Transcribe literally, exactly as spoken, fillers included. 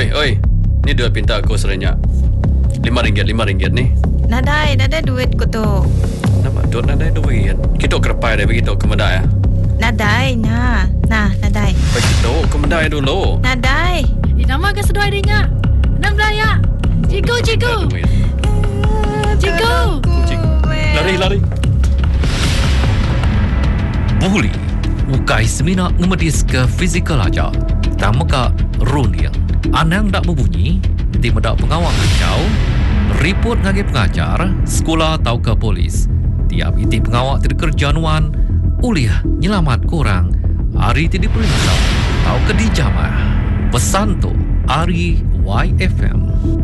Oi, oi. Ni duit pinta aku serenyak. Lima ringgit, lima ringgit ni. Nadai, nadai duit ko tu. Nampak duit nadai duit. Kita kerpai dia begitu ke medai ya. Nadai, nah. Nah, nadai. Begitu ke medai dulu. Nadai. Eh, nama ke sedoi dia? Enam belaya. Cigu, cigu. Cigu. Lari, lari. Buli ukai semina ngemedis ke fizikal aja. Tama ka runia. Anang dak berbunyi, di medak pengawal kacau, report ngagi pengajar, sekolah atau ke polis. Tiap iti pengawal tidak kerjaanuan, uliah nyelamat korang. Hari tidak periksa, atau ke dijamah. Pesan tu, Ari Y F M.